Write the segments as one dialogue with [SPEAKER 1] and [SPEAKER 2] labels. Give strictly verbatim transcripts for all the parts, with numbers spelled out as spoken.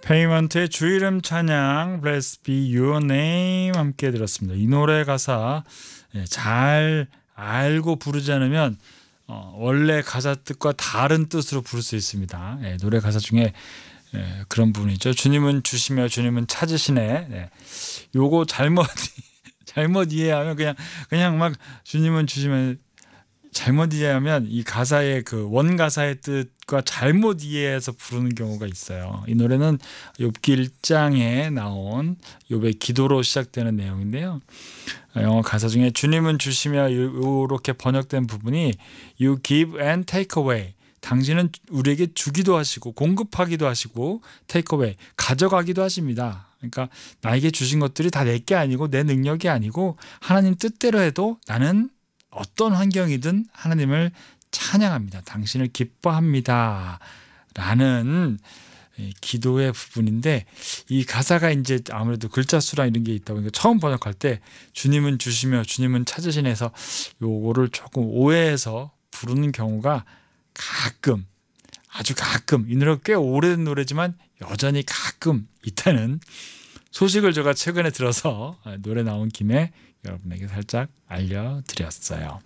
[SPEAKER 1] 페이먼트의 주 이름 찬양 Blessed be your name 함께 들었습니다. 이 노래 가사 잘 알고 부르지 않으면 어, 원래 가사 뜻과 다른 뜻으로 부를 수 있습니다. 예, 노래 가사 중에 예, 그런 부분이죠. 주님은 주시며 주님은 찾으시네. 예, 요거 잘못 잘못 이해하면 그냥 그냥 막 주님은 주시면 잘못 이해하면 이 가사의 그 원 가사의 뜻과 잘못 이해해서 부르는 경우가 있어요. 이 노래는 욥기 일 장에 나온 욥의 기도로 시작되는 내용인데요. 영어 가사 중에 주님은 주시며 이렇게 번역된 부분이 You give and take away. 당신은 우리에게 주기도 하시고 공급하기도 하시고 take away 가져가기도 하십니다. 그러니까 나에게 주신 것들이 다 내 게 아니고 내 능력이 아니고 하나님 뜻대로 해도 나는 어떤 환경이든 하나님을 찬양합니다. 당신을 기뻐합니다. 라는 기도의 부분인데 이 가사가 이제 아무래도 글자 수랑 이런 게 있다 보니까 처음 번역할 때 주님은 주시며 주님은 찾으시네서 요거를 조금 오해해서 부르는 경우가 가끔 아주 가끔 이 노래가 꽤 오래된 노래지만 여전히 가끔 있다는 소식을 제가 최근에 들어서 노래 나온 김에 여러분에게 살짝 알려드렸어요.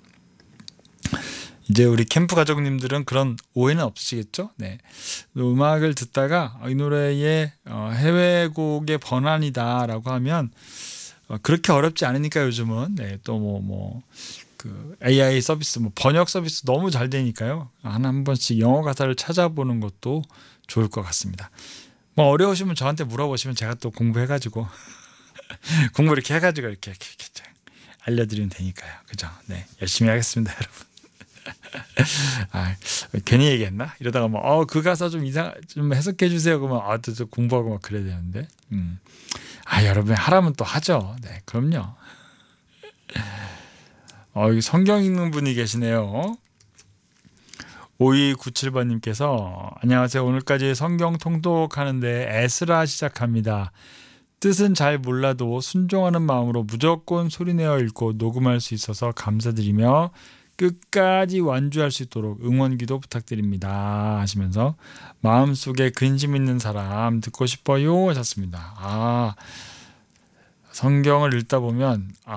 [SPEAKER 1] 이제 우리 캠프 가족님들은 그런 오해는 없으시겠죠? 네. 음악을 듣다가 이 노래의 해외곡의 번안이다라고 하면 그렇게 어렵지 않으니까 요즘은 네, 또 뭐 뭐 그 에이아이 서비스, 뭐 번역 서비스 너무 잘 되니까요. 한 한 번씩 영어 가사를 찾아보는 것도 좋을 것 같습니다. 뭐 어려우시면 저한테 물어보시면 제가 또 공부해가지고 공부 이렇게 해가지고 이렇게, 이렇게, 이렇게 알려드리면 되니까요. 그죠? 네, 열심히 하겠습니다, 여러분. 아, 괜히 얘기했나? 이러다가 뭐, 어, 그 가사 좀 이상, 좀 해석해 주세요. 그러면 아, 또 좀 공부하고 막 그래야 되는데. 음. 아, 여러분 하라면 또 하죠. 네, 그럼요. 어, 여기 성경 읽는 분이 계시네요. 오이구칠 번님께서 안녕하세요. 오늘까지 성경 통독하는데 에스라 시작합니다. 뜻은 잘 몰라도 순종하는 마음으로 무조건 소리내어 읽고 녹음할 수 있어서 감사드리며 끝까지 완주할 수 있도록 응원기도 부탁드립니다 하시면서 마음속에 근심 있는 사람 듣고 싶어요 하셨습니다. 아, 성경을 읽다 보면